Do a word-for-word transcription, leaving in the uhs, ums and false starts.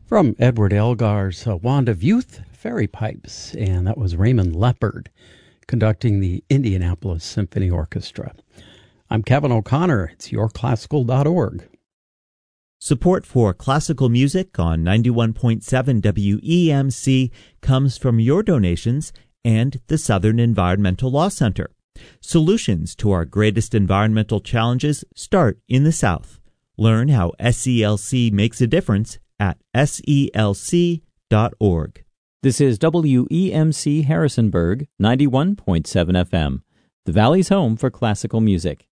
From Edward Elgar's uh, Wand of Youth, Fairy Pipes, and that was Raymond Leopard conducting the Indianapolis Symphony Orchestra. I'm Kevin O'Connor. It's your classical dot org. Support for classical music on ninety-one point seven W E M C comes from your donations and the Southern Environmental Law Center. Solutions to our greatest environmental challenges start in the South. Learn how S E L C makes a difference at S E L C dot org. This is W E M C Harrisonburg, ninety-one point seven F M, the Valley's home for classical music.